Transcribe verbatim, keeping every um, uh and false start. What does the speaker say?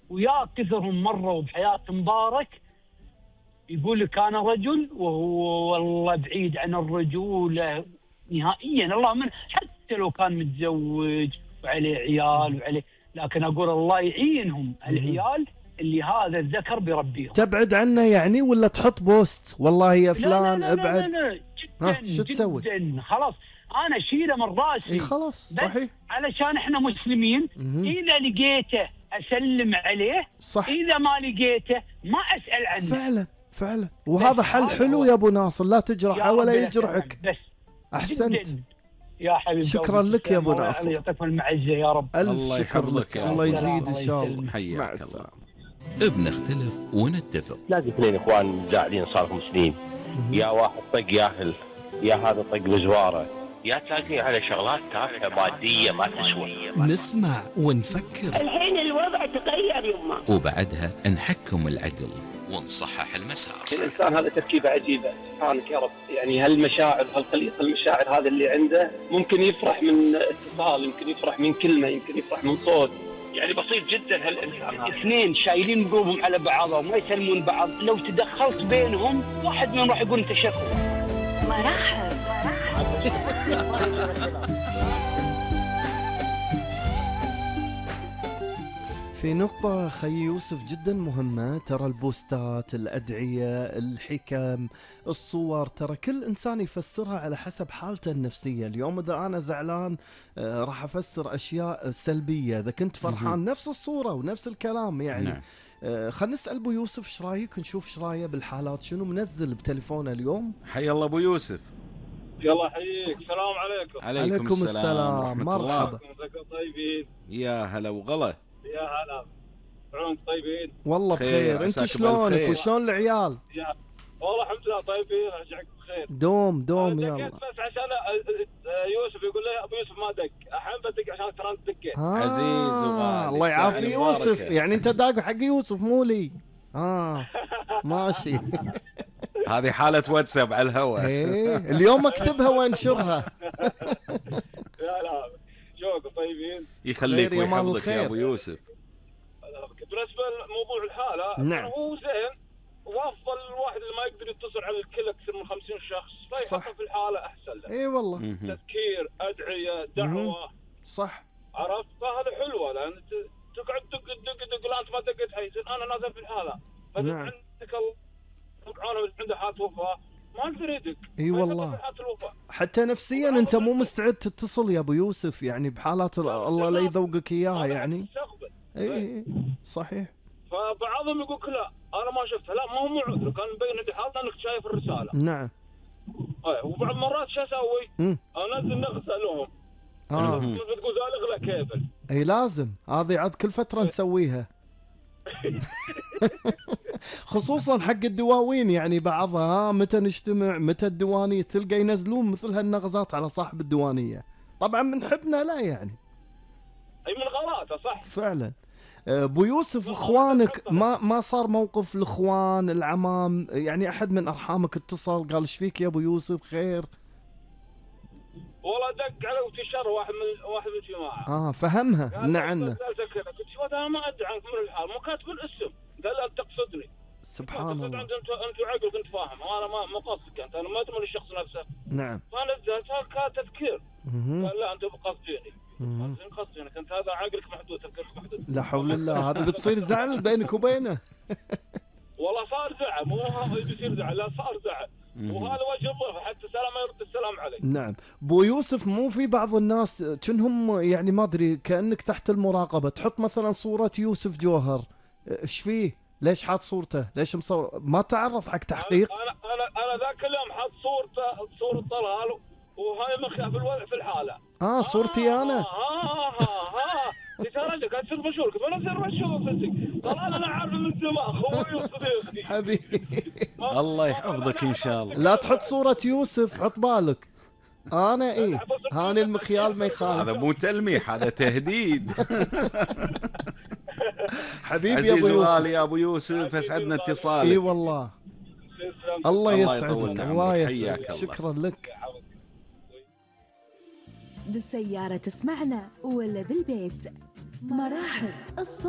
ويا كثرهم مروا بحياة مبارك يقول لك أنا رجل وهو والله بعيد عن الرجولة نهائيا. الله من حتى لو كان متزوج وعليه عيال وعليه، لكن أقول الله يعينهم العيال اللي هذا الذكر بربيهم. تبعد عنه يعني ولا تحط بوست والله يا فلان لا لا لا ابعد؟ لا لا جدا شو تسوي؟ جدا خلاص انا اشيله من راسي. اي خلاص صحيح، علشان احنا مسلمين. مم. اذا لقيته اسلم عليه، صح. اذا ما لقيته ما اسال عنه. فعلا فعلا، وهذا حل حلو يا ابو ناصر، لا تجرحه ولا يجرحك. بس احسنت جداً. يا حبيبي شكرا لك يا ابو ناصر، الله يعطيكم المعزه يا رب. الف شكر لك، الله يزيد ان شاء الله. حياك الله. بنختلف ونتفق. تلاقي اثنين اخوان قاعدين صار لهم سنين، يا واحد طق ياهل، يا هذا طق بزواره، يا تلاقي على شغلات تافهه ماديه ما تسوى. نسمع ونفكر. الحين الوضع تغير يما، وبعدها نحكم العدل ونصحح المسار. الانسان هذا تركيبه عجيبه، سبحانك يا رب. يعني هالمشاعر هالخليط المشاعر هذا اللي عنده، ممكن يفرح من اتصال، يمكن يفرح من كلمه، يمكن يفرح من صوت. يعني بسيط جدا هالانسان. اثنين شايلين قلوبهم على بعضهم وما يسلمون بعض، لو تدخلت بينهم واحد منهم راح يقول انت شكوى. مرحب. في نقطة خي يوسف جدا مهمة، ترى البوستات، الأدعية، الحكم، الصور، ترى كل إنسان يفسرها على حسب حالته النفسية. اليوم إذا أنا زعلان آه راح أفسر أشياء سلبية، إذا كنت فرحان نفس الصورة ونفس الكلام يعني. نعم. آه خلينا نسأل أبو يوسف إيش رايك، نشوف إيش رايه بالحالات، شنو منزل بتليفونه اليوم. حي الله أبو يوسف. يلا حييك، السلام عليكم. عليكم, عليكم السلام, السلام ورحمة الله. مرحبا. طيبين. يا هلا وغلا. يا هلا. عونك طيبين؟ والله بخير، انت شلونك وشلون العيال؟ يا والله الحمد لله طيبين، ارجعك بخير. دوم دوم يلا. دقيت بس عشان يوسف يقول لي ابو يوسف ما دق، الحين بدق عشان ترى انت دقيت. آه عزيز وغالي، الله يعافي يوسف، يعني انت داق حق يوسف مو لي. اه ماشي. هذه حالة واتساب على الهواء. ايه اليوم اكتبها وانشرها. يا لا شوك طيبين. يخليك ويحفظك يا ابو يوسف. بالنسبه لموضوع الحاله، نعم. هو زين وافضل الواحد اللي ما يقدر يتصل على الكل اكثر من خمسين شخص، فيحطه في الحاله احسن له. اي والله. تذكير، ادعيه، دعوه. صح. عرفت؟ فهذا حلوه، لان تقعد دق دق دق لا انت ما دقيت حيزن انا نازل في الحاله. فاذا نعم. عندك الله عنده حاله وفاه ما يقدر يدق. اي والله. حتى نفسيا انت مو مستعد تتصل يا ابو يوسف، يعني بحالات الله لا يذوقك اياها يعني. اي صحيح. فبعضهم يقولك لا انا ما شفتها، لا ما هو مو عذر، كان مبين عندي حالته انك شايف الرساله. نعم. اي وبعض مرات شو اسوي؟ انزل نغزه لهم. اه تقول زالغ له كيبل. اي لازم، هذه عاد كل فتره نسويها. خصوصا حق الدواوين يعني بعضها، متى نجتمع متى الديوانيه تلقى ينزلون مثل هالنغزات على صاحب الديوانيه. طبعا من حبنا لا يعني. اي من غلاطه صح. فعلا. ابو يوسف اخوانك ما ما صار موقف الاخوان العمام يعني احد من ارحامك اتصل قال ايش فيك يا ابو يوسف خير؟ والله دق على وتشر واحد من واحد من الجماعه. اه فهمها ان عنه. قلت شو انا ما ادري عنك من الحال، مو كاتب الاسم. قال لا تقصدني. سبحان الله. انت انت عقل كنت فاهم، وانا ما ما قصدك انت، انا ما ادري من الشخص نفسه. نعم. فنزلتها كتذكير. قال لا انت بقصديني. قصدينك انت، هذا عقلك محدود، تفكيرك محدود. لا حول الله، هذا بتصير زعل بينك وبينه. والله صار زعل، مو هذا بيصير زعل، لا صار زعل. وهذا وجه الضيف، حتى السلام ما يرد السلام عليك. نعم. ابو يوسف مو في بعض الناس كأنهم يعني ما ادري كأنك تحت المراقبة، تحط مثلا صورة يوسف جوهر، ايش فيه؟ ليش حاط صورته؟ ليش مصور؟ ما تعرض حق تحقيق؟ انا انا انا ذاك اليوم حط صورته، صورة طلال وهاي مخ في الوضع في الحالة. اه صورتي آه انا. ها ها ها يترجى قاعد تصير مشهور، كنت بنزل مشهور صدق. طلال انا عارف من زمان، اخوي وصديقي. حبيبي. الله يحفظك ان شاء الله. لا تحط صورة يوسف، حط بالك. انا ايه هاني المخيال ما يخالف. هذا مو تلميح، هذا تهديد. حبيبي يا ابو يوسف. غالي يا ابو يوسف، اسعدنا اتصالك. اي والله. الله يسعدك، الله يسعدك، شكرا لك. بالسيارة تسمعنا ولا بالبيت؟ مراحل الصوت.